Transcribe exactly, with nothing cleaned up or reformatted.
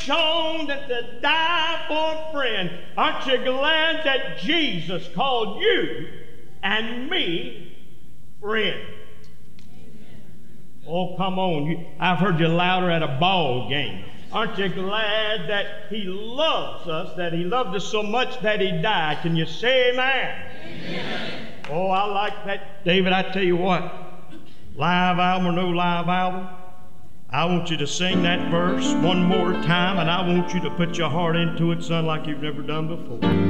shown that to die for a friend. Aren't you glad that Jesus called you and me friend? Oh, come on. You, I've heard you louder at a ball game. Aren't you glad that He loves us, that He loved us so much that He died? Can you say amen? Amen. Oh, I like that. David, I tell you what, live album or no live album, I want you to sing that verse one more time, and I want you to put your heart into it, son, like you've never done before.